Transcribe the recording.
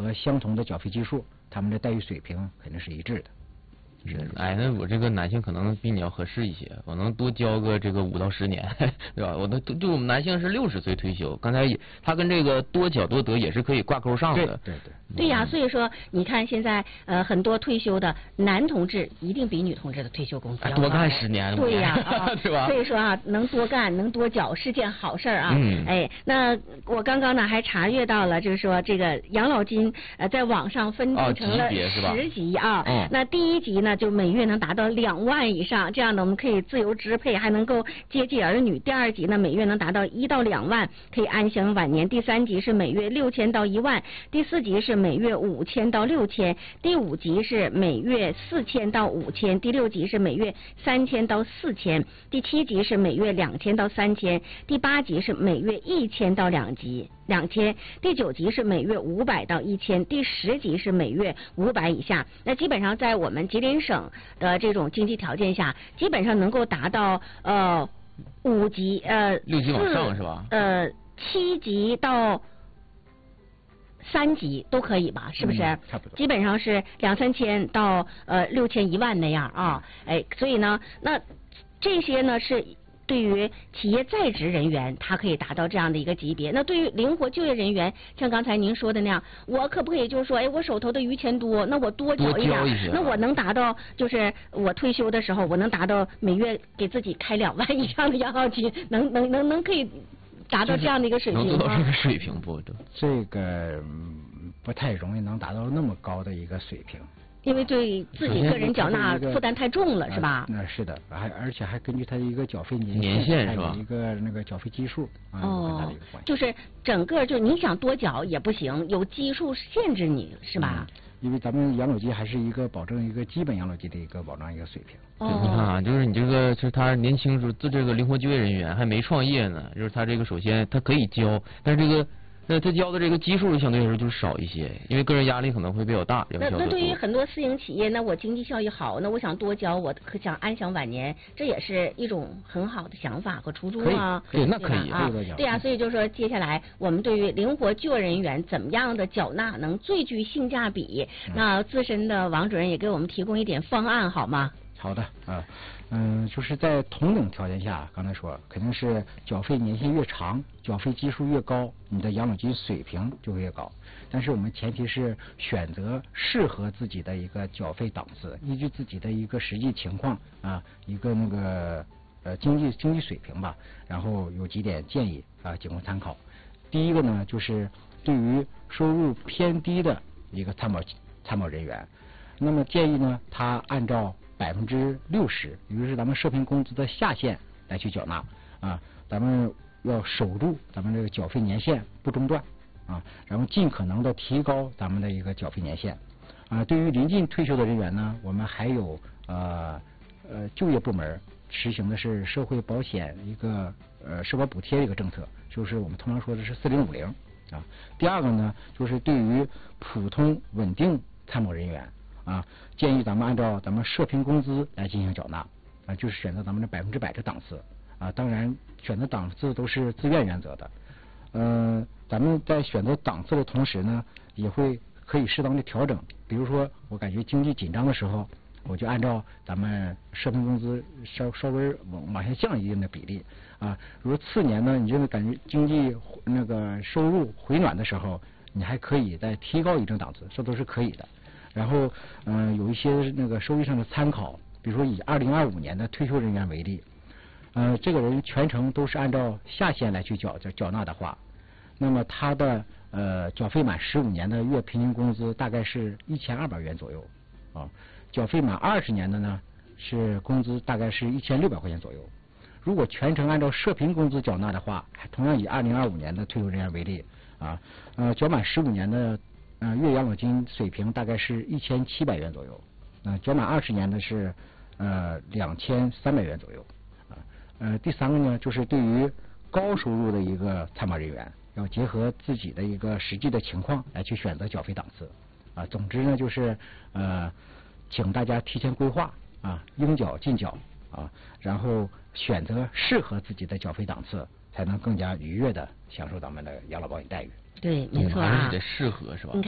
和相同的缴费基数，他们的待遇水平肯定是一致的。 哎，那我这个男性可能比你要合适一些，我能多交个这个5到10年，对吧？对我们男性是60岁退休，刚才他跟这个多缴多得也是可以挂钩上的。 对呀，所以说你看现在很多退休的男同志一定比女同志的退休工资要高， 多干10年。 对呀， 是吧？ 所以说啊，能多干能多缴是件好事啊。哎，那我刚刚呢还查阅到了，就是说这个养老金在网上分定成了10级啊。那第1级呢，就每月能达到2万以上，这样呢我们可以自由支配，还能够接济儿女。第2级呢，每月能达到1到2万，可以安享晚年。第3级是每月6000到1万，第4级是每月5000到6000，第5级是每月4000到5000，第6级是每月3000到4000，第7级是每月2000到3000，第8级是每月1000到2000，第9级是每月500到1000，第10级是每月500以下。那基本上在我们吉林省的这种经济条件下，基本上能够达到5级 6级往上是吧 ？7级到3级都可以吧？是不是？ 差不多。 基本上是2、3千到6000、1万那样啊。哎，所以呢，那这些呢是对于企业在职人员，他可以达到这样的一个级别。那对于灵活就业人员，像刚才您说的那样，我可不可以就是说，哎，我手头的余钱多，那我多缴一点，那我能达到，就是我退休的时候，我能达到每月给自己开2万以上的养老金，能可以达到这样的一个水平吗？ 能做到这个水平不？ 这个不太容易能达到那么高的一个水平。 因为对自己个人缴纳负担太重了，是吧？ 那是的，而且还根据他的一个缴费年限是吧？ 一个那个缴费基数有很大的一个关系。 就是整个就你想多缴也不行，有基数限制你是吧？ 因为咱们养老金还是一个保证一个基本养老金的一个保障一个水平。 你看啊，就是你这个就是他年轻时候这个灵活就业人员还没创业呢，就是他这个首先他可以交，但是这个。那他交的这个基数相对来说就是少一些，因为个人压力可能会比较大。 那对于很多私营企业，那我经济效益好，那我想多交，我想安享晚年，这也是一种很好的想法和初衷啊。 对，那可以啊。对啊，所以就是说，接下来我们对于灵活就业人员怎么样的缴纳能最具性价比，那自身的王主任也给我们提供一点方案好吗？ 好的啊。就是在同等条件下，刚才说肯定是缴费年限越长，缴费基数越高，你的养老金水平就会越高。但是我们前提是选择适合自己的一个缴费档次，依据自己的一个实际情况啊，一个那个经济水平吧，然后有几点建议啊，仅供参考。第一个呢，就是对于收入偏低的一个参保人员，那么建议呢，他按照60%，也就是咱们社平工资的下限来去缴纳啊，咱们要守住咱们这个缴费年限不中断啊，然后尽可能的提高咱们的一个缴费年限啊。对于临近退休的人员呢，我们还有就业部门实行的是社会保险一个社保补贴的一个政策，就是我们通常说的是4050啊。第二个呢，就是对于普通稳定参保人员啊，建议咱们按照咱们社平工资来进行缴纳啊，就是选择咱们的100%的档次啊。当然，选择档次都是自愿原则的。咱们在选择档次的同时呢，也可以适当的调整。比如说，我感觉经济紧张的时候，我就按照咱们社平工资稍微往下降一定的比例啊。如果次年呢，你认为感觉经济那个收入回暖的时候，你还可以再提高一定档次，这都是可以的。然后有一些那个收益上的参考，比如说以2025年的退休人员为例，这个人全程都是按照下限来去缴纳的话，那么他的缴费满15年的月平均工资大概是1200元左右啊，缴费满20年的呢是工资大概是1600块钱左右。如果全程按照社平工资缴纳的话，同样以2025年的退休人员为例啊，缴满15年的月养老金水平大概是1700元左右，缴满20年的是2300元左右啊。第三个呢，就是对于高收入的一个参保人员，要结合自己的一个实际的情况来去选择缴费档次啊。总之呢，就是请大家提前规划啊，应缴尽缴啊，然后选择适合自己的缴费档次，才能更加愉悦的享受咱们的养老保险待遇。 对，没错啊， 还是得适合是吧？